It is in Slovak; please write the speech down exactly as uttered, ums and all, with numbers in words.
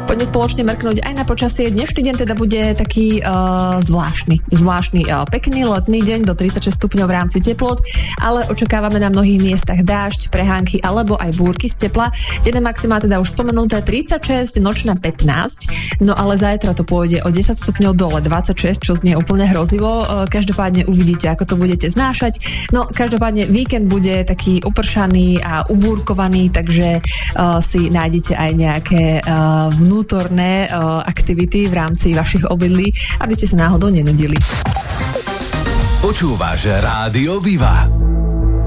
Poďme spoločne mrknúť aj na počasie. Dnešný deň teda bude taký uh, zvláštny. Zvláštny, uh, pekný letný deň do tridsaťšesť stupňov v rámci teplot, ale očakávame na mnohých miestach dážď, prehánky alebo aj búrky z tepla. Denné maximá teda už spomenuté tridsaťšesť, nočná pätnásť, no ale zajtra to pôjde o desať stupňov dole, dvadsaťšesť, čo znie úplne hrozivo. Uh, každopádne uvidíte, ako to budete znášať. No každopádne víkend bude taký upršaný a ubúrkovaný, takže uh, si nájdete aj nejaké uh, vnútorné uh, aktivity v rámci vašich obydlí, aby ste sa náhodou nenudili. Počúvaš Rádio Viva.